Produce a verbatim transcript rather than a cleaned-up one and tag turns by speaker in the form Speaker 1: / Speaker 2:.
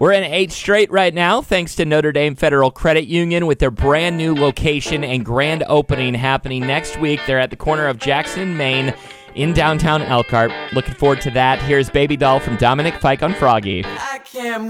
Speaker 1: We're in eight straight right now, thanks to Notre Dame Federal Credit Union with their brand new location and grand opening happening next week. They're at the corner of Jackson and Main in downtown Elkhart. Looking forward to that. Here's Baby Doll from Dominic Fike on Froggy.
Speaker 2: I can't